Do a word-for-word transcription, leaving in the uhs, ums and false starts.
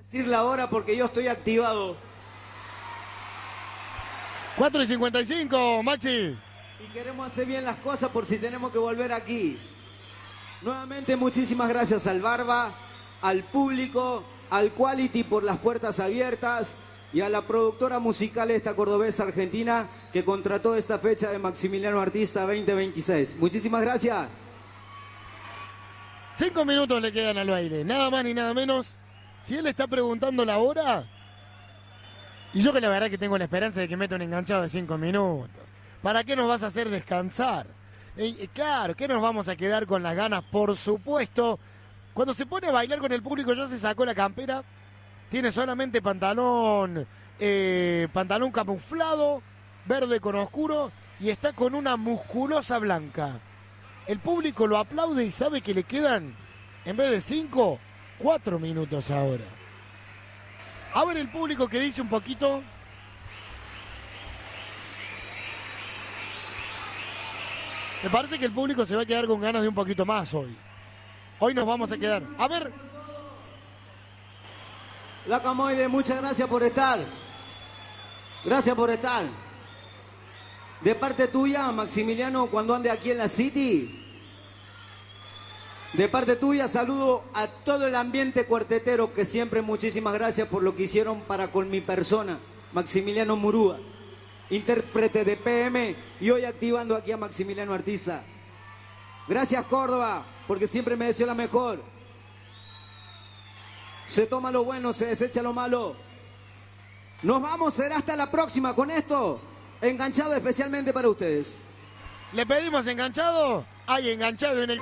decir la hora porque yo estoy activado. cuatro y cincuenta y cinco, Maxi. Y queremos hacer bien las cosas por si tenemos que volver aquí. Nuevamente muchísimas gracias al Barba, al público, al Quality por las puertas abiertas y a la productora musical esta cordobesa argentina que contrató esta fecha de Maximiliano Artista veinte veintiséis. Muchísimas gracias. Cinco minutos le quedan al baile, nada más ni nada menos. Si él está preguntando la hora, y yo que la verdad que tengo la esperanza de que meta un enganchado de cinco minutos. ¿Para qué nos vas a hacer descansar? Eh, claro, ¿qué nos vamos a quedar con las ganas? Por supuesto, cuando se pone a bailar con el público ya se sacó la campera, tiene solamente pantalón, eh, pantalón camuflado, verde con oscuro, y está con una musculosa blanca. El público lo aplaude y sabe que le quedan, en vez de cinco, cuatro minutos ahora. A ver el público que dice un poquito. Me parece que el público se va a quedar con ganas de un poquito más hoy. Hoy nos vamos a quedar. A ver. La Camoide, muchas gracias por estar. Gracias por estar. De parte tuya, Maximiliano, cuando ande aquí en la City. De parte tuya, saludo a todo el ambiente cuartetero, que siempre muchísimas gracias por lo que hicieron para con mi persona, Maximiliano Murúa, intérprete de P M y hoy activando aquí a Maximiliano Artista. Gracias Córdoba, porque siempre me deseo la mejor. Se toma lo bueno, se desecha lo malo. Nos vamos, será hasta la próxima con esto, enganchado especialmente para ustedes. Le pedimos enganchado, hay enganchado en el